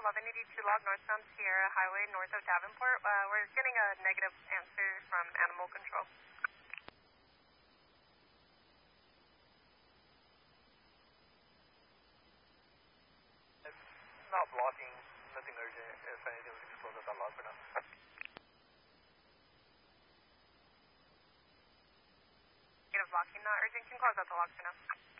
1182 log northbound Sierra Highway north of Davenport. We're getting a negative answer from animal control. It's not blocking, nothing urgent. If anything, we can just close out that log for now. Negative blocking, not urgent. Can close out the log for now.